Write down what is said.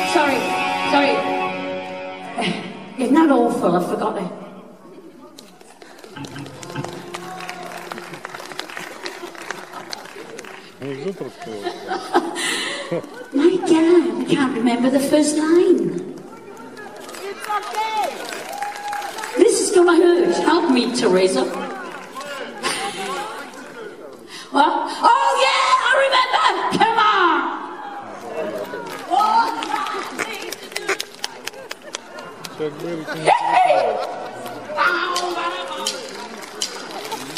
Sorry. Isn't that awful? I forgot it. My God, I can't remember the first line. It's okay. This is gonna hurt. Help me, Teresa. What? Oh yeah, I remember. Come on. Hey!